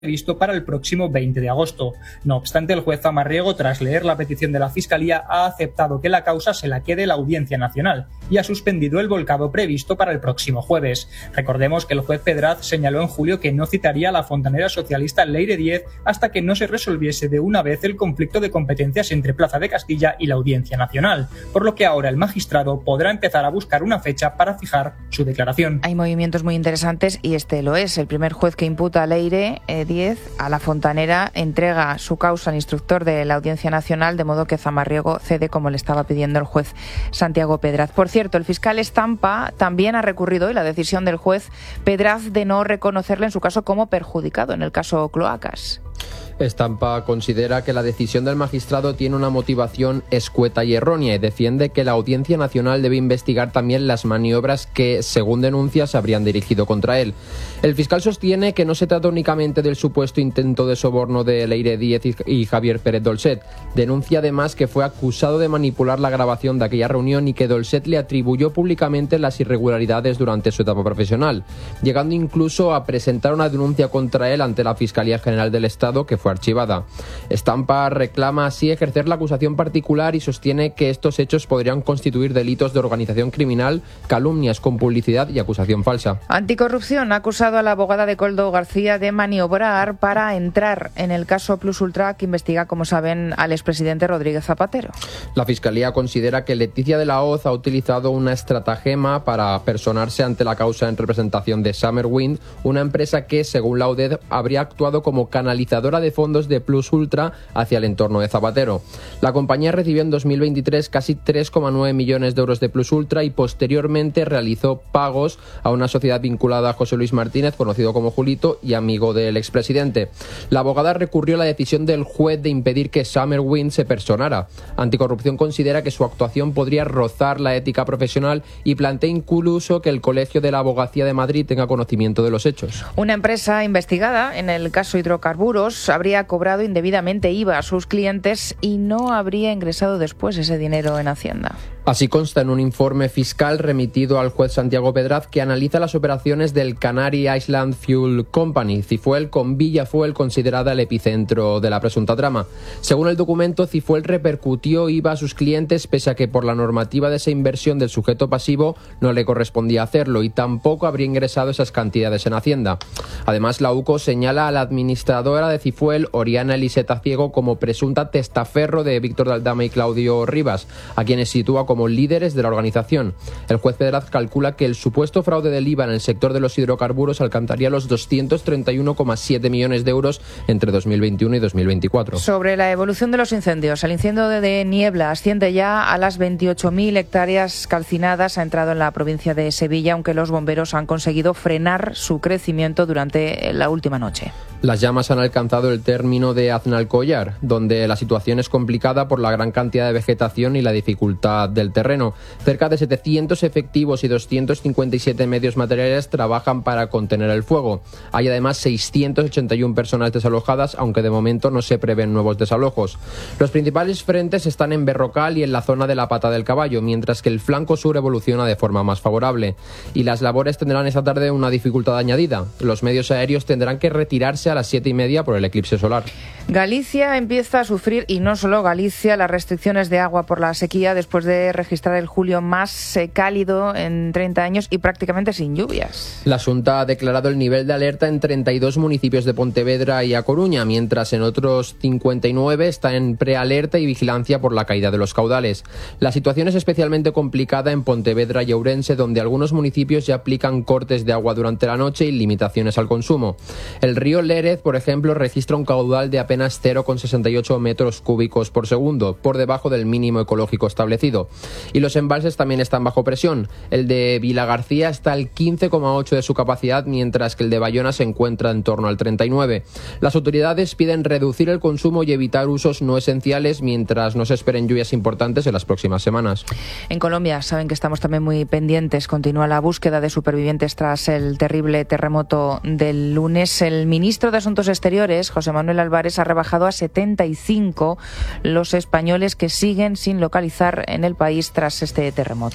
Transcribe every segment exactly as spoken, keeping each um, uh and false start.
previsto para el próximo veinte de agosto. No obstante, el juez Zamarriego, tras leer la petición de la Fiscalía, ha aceptado que la causa se la quede la Audiencia Nacional y ha suspendido el volcado previsto para el próximo jueves. Recordemos que el juez Pedraz señaló en julio que no citaría a la fontanera socialista Leire Díez hasta que no se resolviese de una vez el conflicto de competencias entre Plaza de Castilla y la Audiencia Nacional, por lo que ahora el magistrado podrá empezar a buscar una fecha para fijar su declaración. Hay movimientos muy interesantes y este lo es. El primer juez que imputa a Leire eh, Díez a la fontanera entrega su causa al instructor de la Audiencia Nacional, de modo que Zamarriego cede como le estaba pidiendo el juez Santiago Pedraz. Por cierto, el fiscal Estampa también ha recurrido hoy la decisión del juez Pedraz de no reconocerle en su caso como perjudicado en el caso Cloacas. Estampa considera que la decisión del magistrado tiene una motivación escueta y errónea y defiende que la Audiencia Nacional debe investigar también las maniobras que, según denuncias, se habrían dirigido contra él. El fiscal sostiene que no se trata únicamente del supuesto intento de soborno de Leire Díez y Javier Pérez Dolcet. Denuncia además que fue acusado de manipular la grabación de aquella reunión y que Dolcet le atribuyó públicamente las irregularidades durante su etapa profesional, llegando incluso a presentar una denuncia contra él ante la Fiscalía General del Estado, que fue archivada. Estampa reclama así ejercer la acusación particular y sostiene que estos hechos podrían constituir delitos de organización criminal, calumnias con publicidad y acusación falsa. Anticorrupción ha acusado a la abogada de Koldo García de maniobrar para entrar en el caso Plus Ultra, que investiga, como saben, al expresidente Rodríguez Zapatero. La Fiscalía considera que Leticia de la Hoz ha utilizado una estratagema para personarse ante la causa en representación de Summerwind, una empresa que, según la U D E D, habría actuado como canalizadora de fondos de Plus Ultra hacia el entorno de Zapatero. La compañía recibió en dos mil veintitrés casi tres coma nueve millones de euros de Plus Ultra y posteriormente realizó pagos a una sociedad vinculada a José Luis Martínez, conocido como Julito y amigo del expresidente. La abogada recurrió a la decisión del juez de impedir que Summerwind se personara. Anticorrupción considera que su actuación podría rozar la ética profesional y plantea incluso que el Colegio de la Abogacía de Madrid tenga conocimiento de los hechos. Una empresa investigada en el caso hidrocarburos habría cobrado indebidamente I V A a sus clientes y no habría ingresado después ese dinero en Hacienda. Así consta en un informe fiscal remitido al juez Santiago Pedraz, que analiza las operaciones del Canary Island Fuel Company, Cifuel, con Villafuel considerada el epicentro de la presunta trama. Según el documento, Cifuel repercutió I V A a sus clientes pese a que por la normativa de esa inversión del sujeto pasivo no le correspondía hacerlo y tampoco habría ingresado esas cantidades en Hacienda. Además, la U C O señala a la administradora de Cifuel, Oriana Eliseta Ciego, como presunta testaferro de Víctor de Aldama y Claudio Rivas, a quienes sitúa como líderes de la organización. El juez Pedraz calcula que el supuesto fraude del I V A en el sector de los hidrocarburos alcanzaría los doscientos treinta y uno coma siete millones de euros entre dos mil veintiuno y dos mil veinticuatro. Sobre la evolución de los incendios, el incendio de Niebla asciende ya a las veintiocho mil hectáreas calcinadas. Ha entrado en la provincia de Sevilla, aunque los bomberos han conseguido frenar su crecimiento durante la última noche. Las llamas han alcanzado el término de Aznalcóllar, donde la situación es complicada por la gran cantidad de vegetación y la dificultad del terreno. Cerca de setecientos efectivos y doscientos cincuenta y siete medios materiales trabajan para contener el fuego. Hay además seiscientas ochenta y una personas desalojadas, aunque de momento no se prevén nuevos desalojos. Los principales frentes están en Berrocal y en la zona de la Pata del Caballo, mientras que el flanco sur evoluciona de forma más favorable. Y las labores tendrán esta tarde una dificultad añadida. Los medios aéreos tendrán que retirarse a las siete y media por el eclipse solar. Galicia empieza a sufrir, y no solo Galicia, las restricciones de agua por la sequía después de registrar el julio más eh, cálido en treinta años y prácticamente sin lluvias. La Xunta ha declarado el nivel de alerta en treinta y dos municipios de Pontevedra y A Coruña, mientras en otros cincuenta y nueve está en prealerta y vigilancia por la caída de los caudales. La situación es especialmente complicada en Pontevedra y Ourense, donde algunos municipios ya aplican cortes de agua durante la noche y limitaciones al consumo. El río Lérez, por ejemplo, registra un caudal de apenas cero coma sesenta y ocho metros cúbicos por segundo, por debajo del mínimo ecológico establecido. Y los embalses también están bajo presión. El de Vilagarcía está al quince coma ocho de su capacidad, mientras que el de Bayona se encuentra en torno al treinta y nueve. Las autoridades piden reducir el consumo y evitar usos no esenciales mientras no se esperen lluvias importantes en las próximas semanas. En Colombia saben que estamos también muy pendientes. Continúa la búsqueda de supervivientes tras el terrible terremoto del lunes. El ministro de Asuntos Exteriores, José Manuel Álvarez, ha rebajado a setenta y cinco los españoles que siguen sin localizar en el país tras este terremoto.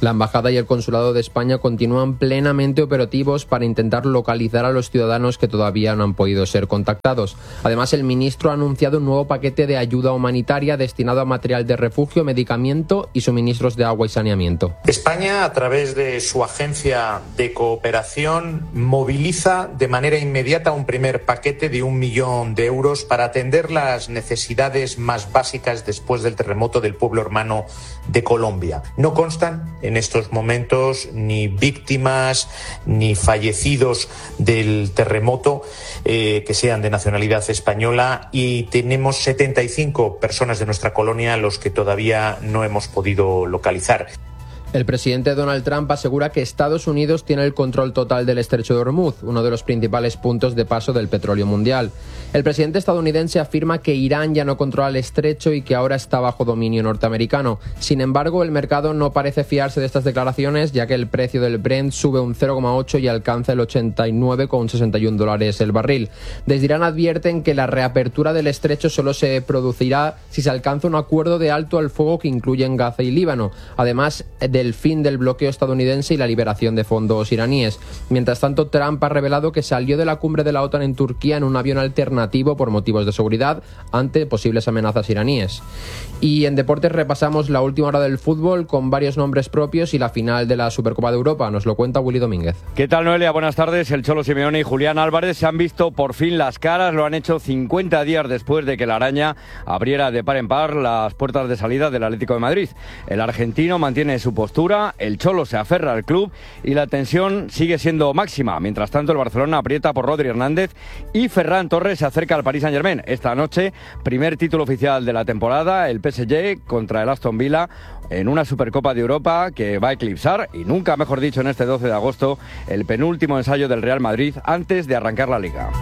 La Embajada y el Consulado de España continúan plenamente operativos para intentar localizar a los ciudadanos que todavía no han podido ser contactados. Además, el ministro ha anunciado un nuevo paquete de ayuda humanitaria destinado a material de refugio, medicamento y suministros de agua y saneamiento. España, a través de su agencia de cooperación, moviliza de manera inmediata un primer paquete de un millón de euros para atender las necesidades más básicas después del terremoto del pueblo hermano de Colombia. No constan en estos momentos ni víctimas ni fallecidos del terremoto eh, que sean de nacionalidad española, y tenemos setenta y cinco personas de nuestra colonia a los que todavía no hemos podido localizar. El presidente Donald Trump asegura que Estados Unidos tiene el control total del estrecho de Hormuz, uno de los principales puntos de paso del petróleo mundial. El presidente estadounidense afirma que Irán ya no controla el estrecho y que ahora está bajo dominio norteamericano. Sin embargo, el mercado no parece fiarse de estas declaraciones, ya que el precio del Brent sube un cero coma ocho y alcanza el ochenta y nueve coma sesenta y uno dólares el barril. Desde Irán advierten que la reapertura del estrecho solo se producirá si se alcanza un acuerdo de alto al fuego que incluye en Gaza y Líbano, además de el fin del bloqueo estadounidense y la liberación de fondos iraníes. Mientras tanto, Trump ha revelado que salió de la cumbre de la OTAN en Turquía en un avión alternativo por motivos de seguridad ante posibles amenazas iraníes. Y en deportes repasamos la última hora del fútbol con varios nombres propios y la final de la Supercopa de Europa. Nos lo cuenta Willy Domínguez. ¿Qué tal, Noelia? Buenas tardes. El Cholo Simeone y Julián Álvarez se han visto por fin las caras. Lo han hecho cincuenta días después de que la araña abriera de par en par las puertas de salida del Atlético de Madrid. El argentino mantiene su postura, el Cholo se aferra al club y la tensión sigue siendo máxima. Mientras tanto, el Barcelona aprieta por Rodri Hernández y Ferran Torres se acerca al Paris Saint-Germain. Esta noche, primer título oficial de la temporada, el P S G contra el Aston Villa en una Supercopa de Europa que va a eclipsar, y nunca mejor dicho en este doce de agosto, el penúltimo ensayo del Real Madrid antes de arrancar la Liga.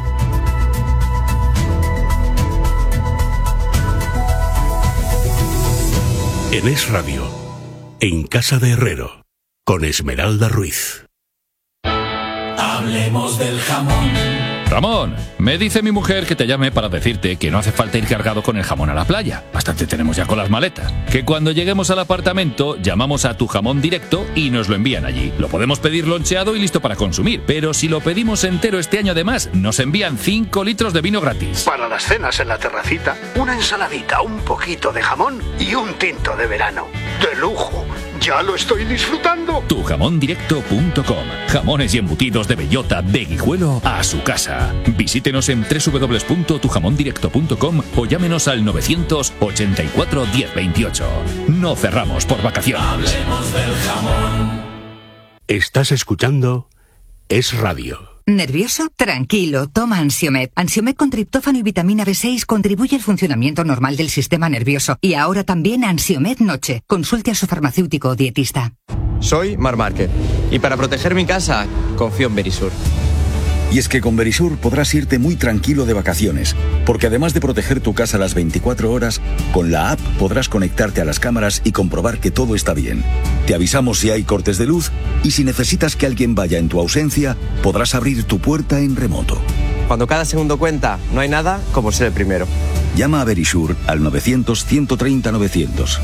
En Es Radio, en Casa de Herrero, con Esmeralda Ruiz. Hablemos del jamón. Ramón, me dice mi mujer que te llame para decirte que no hace falta ir cargado con el jamón a la playa. Bastante tenemos ya con las maletas. Que cuando lleguemos al apartamento llamamos a Tu Jamón Directo y nos lo envían allí. Lo podemos pedir loncheado y listo para consumir. Pero si lo pedimos entero este año además, nos envían cinco litros de vino gratis. Para las cenas en la terracita, una ensaladita, un poquito de jamón y un tinto de verano. ¡De lujo! ¡Ya lo estoy disfrutando! tu jamón directo punto com. Jamones y embutidos de bellota, de Guijuelo a su casa. Visítenos en doble u doble u doble u punto tu jamón directo punto com o llámenos al novecientos ochenta y cuatro diez veintiocho. No cerramos por vacaciones. Hablemos del jamón. Estás escuchando Es Radio. ¿Nervioso? Tranquilo, toma Ansiomed. Ansiomed con triptófano y vitamina B seis contribuye al funcionamiento normal del sistema nervioso. Y ahora también Ansiomed Noche. Consulte a su farmacéutico o dietista. Soy Mar Márquez y para proteger mi casa confío en Verisur. Y es que con Verisur podrás irte muy tranquilo de vacaciones, porque además de proteger tu casa las veinticuatro horas, con la app podrás conectarte a las cámaras y comprobar que todo está bien. Te avisamos si hay cortes de luz y si necesitas que alguien vaya en tu ausencia, podrás abrir tu puerta en remoto. Cuando cada segundo cuenta, no hay nada como ser el primero. Llama a Verisur al novecientos, ciento treinta, novecientos.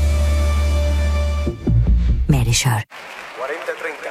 Verisur. cuarenta treinta.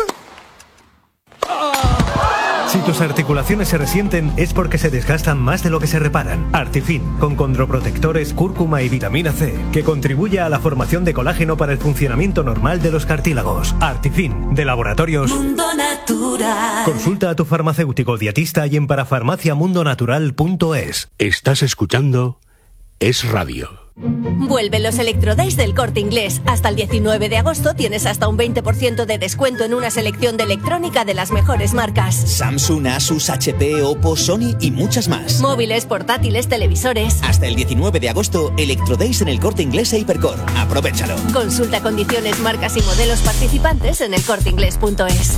Si tus articulaciones se resienten es porque se desgastan más de lo que se reparan. Artifin, con condroprotectores, cúrcuma y vitamina C, que contribuye a la formación de colágeno para el funcionamiento normal de los cartílagos. Artifin, de Laboratorios Mundo Natural. Consulta a tu farmacéutico dietista y en parafarmacia mundo natural punto es. Estás escuchando Es Radio. Vuelven los Electrodays del Corte Inglés. Hasta el diecinueve de agosto tienes hasta un veinte por ciento de descuento en una selección de electrónica de las mejores marcas. Samsung, Asus, H P, Oppo, Sony y muchas más. Móviles, portátiles, televisores. Hasta el diecinueve de agosto, Electrodays en el Corte Inglés e Hipercor. Aprovéchalo. Consulta condiciones, marcas y modelos participantes en el corte inglés punto es.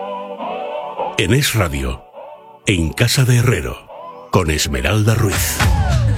En Es Radio, en Casa de Herrero, con Esmeralda Ruiz.